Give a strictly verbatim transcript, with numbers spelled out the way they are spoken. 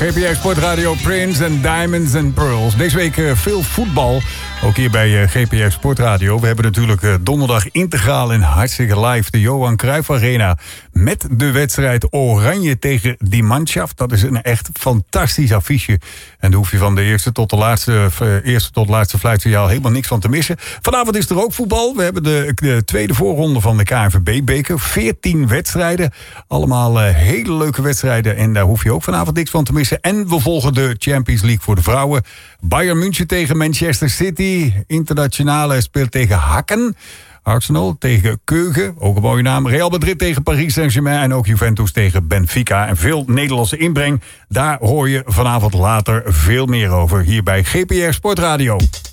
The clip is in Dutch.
G P R Sportradio, Prince and Diamonds and Pearls. Deze week uh, veel voetbal, ook hier bij uh, G P R Sportradio. We hebben natuurlijk uh, donderdag integraal en hartstikke live de Johan Cruijff Arena met de wedstrijd Oranje tegen Die Mannschaft. Dat is een echt fantastisch affiche. En daar hoef je van de eerste tot de laatste, uh, eerste tot laatste fluitsignaal helemaal niks van te missen. Vanavond is er ook voetbal. We hebben de, de tweede voorronde van de K N V B-beker. veertien wedstrijden. Allemaal uh, hele leuke wedstrijden. En daar hoef je ook vanavond niks van te missen. En we volgen de Champions League voor de vrouwen. Bayern München tegen Manchester City. Internationale speelt tegen Hakken. Arsenal tegen Keugen, ook een mooie naam. Real Madrid tegen Paris Saint-Germain en ook Juventus tegen Benfica. En veel Nederlandse inbreng. Daar hoor je vanavond later veel meer over hier bij G P R Sportradio.